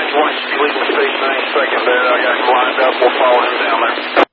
watch legal state 9 seconds there. I got him lined up. We'll follow him down there.